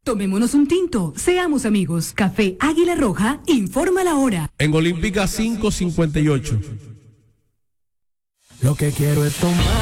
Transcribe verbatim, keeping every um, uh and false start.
Tomémonos un tinto, seamos amigos. Café Águila Roja, informa la hora. En Olímpica cinco cincuenta y ocho. Lo que quiero es tomar.